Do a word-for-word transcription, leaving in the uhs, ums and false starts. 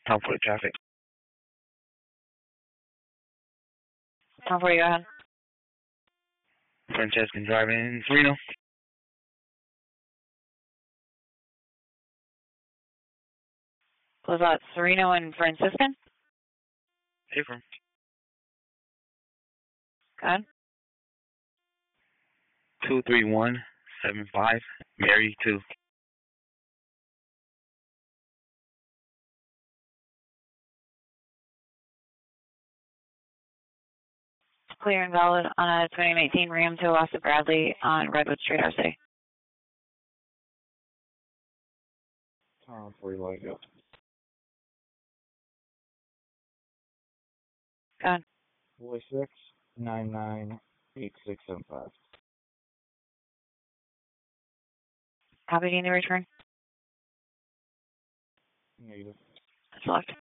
Help with traffic. How far you ahead? Francescan driving in Reno. Was that Sereno and Franciscan? April. Good. Two three one seven five. Mary two. Clear and valid on a twenty nineteen Ram to west of Bradley on Redwood Street, R C. Tom, before you let go. Good. Boy six nine nine eight six seven five. Copy, do you need to return? Negative. Select.